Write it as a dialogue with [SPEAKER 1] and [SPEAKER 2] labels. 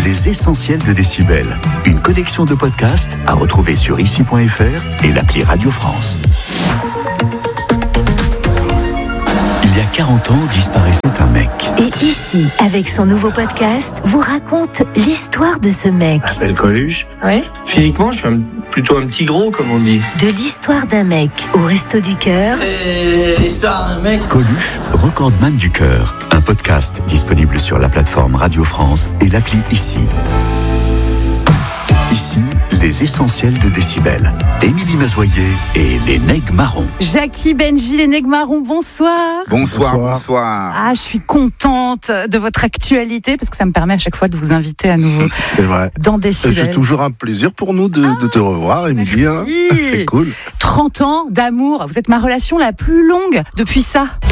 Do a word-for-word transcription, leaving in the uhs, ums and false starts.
[SPEAKER 1] Les essentiels de Décibel. Une collection de podcasts à retrouver sur ici point f r et l'appli Radio France. Il y a quarante ans, disparaissait un mec.
[SPEAKER 2] Et ici, avec son nouveau podcast, vous raconte l'histoire de ce mec.
[SPEAKER 3] Je m'appelle Coluche.
[SPEAKER 2] Ouais.
[SPEAKER 3] Physiquement, je suis un, plutôt un petit gros, comme on dit.
[SPEAKER 2] De l'histoire d'un mec au Resto du Cœur.
[SPEAKER 3] Et l'histoire d'un mec.
[SPEAKER 1] Coluche, recordman du cœur. Un podcast disponible sur la plateforme Radio France et l'appli Ici. Ici, les essentiels de Décibel. Émilie Mazoyer et les Nègres Marrons.
[SPEAKER 4] Jackie, Benji, les Nègres Marrons, bonsoir.
[SPEAKER 5] Bonsoir, bonsoir, bonsoir.
[SPEAKER 4] Ah, je suis contente de votre actualité parce que ça me permet à chaque fois de vous inviter à nouveau.
[SPEAKER 5] C'est vrai.
[SPEAKER 4] Dans Décibel.
[SPEAKER 5] C'est toujours un plaisir pour nous de, ah, de te revoir, Émilie. Hein. C'est cool.
[SPEAKER 4] trente ans d'amour. Vous êtes ma relation la plus longue depuis ça.